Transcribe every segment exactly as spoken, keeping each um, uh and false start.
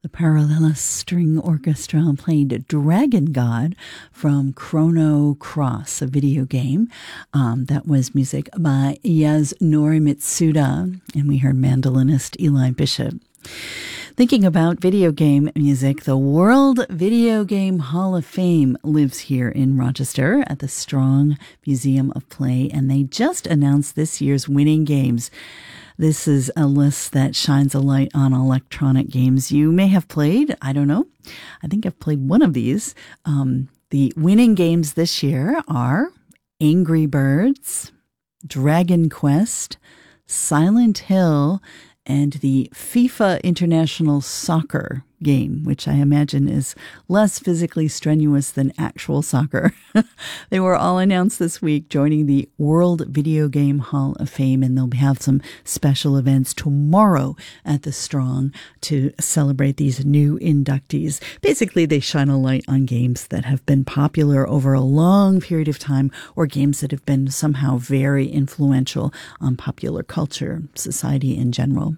The Parallella String Orchestra played Dragon God from Chrono Cross, a video game. Um, that was music by Yasunori Mitsuda, and we heard mandolinist Eli Bishop. Thinking about video game music, the World Video Game Hall of Fame lives here in Rochester at the Strong Museum of Play, and they just announced this year's winning games. This is a list that shines a light on electronic games you may have played. I don't know. I think I've played one of these. Um, the winning games this year are Angry Birds, Dragon Quest, Silent Hill, and the FIFA International Soccer game, which I imagine is less physically strenuous than actual soccer. They were all announced this week, joining the World Video Game Hall of Fame, and they'll have some special events tomorrow at the Strong to celebrate these new inductees. Basically, they shine a light on games that have been popular over a long period of time, or games that have been somehow very influential on popular culture, society in general.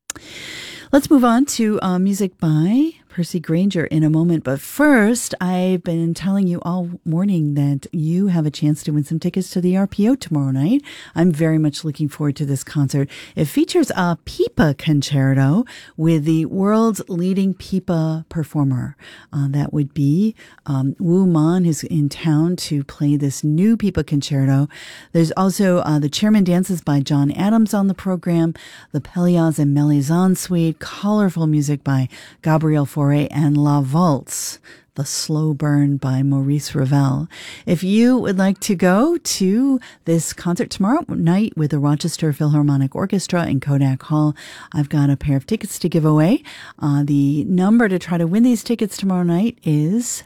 Let's move on to uh, music by Percy Grainger in a moment. But first, I've been telling you all morning that you have a chance to win some tickets to the R P O tomorrow night. I'm very much looking forward to this concert. It features a pipa concerto with the world's leading pipa performer. Uh, that would be um, Wu Man, who's in town to play this new pipa concerto. There's also uh, the Chairman Dances by John Adams on the program, the Pelias and Melisande Suite, colorful music by Gabriel Fauré, and La Valse, The Slow Burn by Maurice Ravel. If you would like to go to this concert tomorrow night with the Rochester Philharmonic Orchestra in Kodak Hall, I've got a pair of tickets to give away. Uh, the number to try to win these tickets tomorrow night is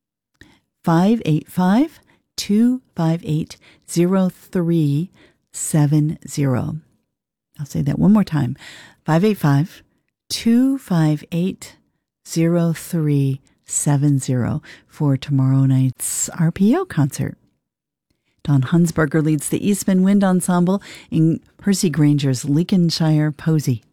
five eight five, two five eight, zero three seven zero. I'll say that one more time. five eight five, two five eight, zero three seven zero for tomorrow night's R P O concert. Don Hunsberger leads the Eastman Wind Ensemble in Percy Grainger's Lincolnshire Posy.